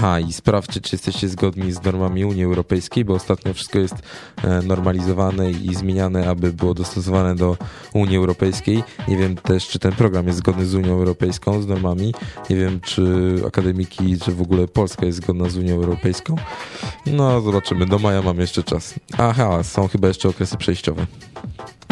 Aha, i sprawdźcie, czy jesteście zgodni z normami Unii Europejskiej, bo ostatnio wszystko jest normalizowane i zmieniane, aby było dostosowane do Unii Europejskiej. Nie wiem też, czy ten program jest zgodny z Unią Europejską, z normami. Nie wiem, czy akademiki, czy w ogóle Polska jest zgodna z Unią Europejską. No, zobaczymy. Do maja mam jeszcze czas. Aha, są chyba jeszcze okresy przejściowe.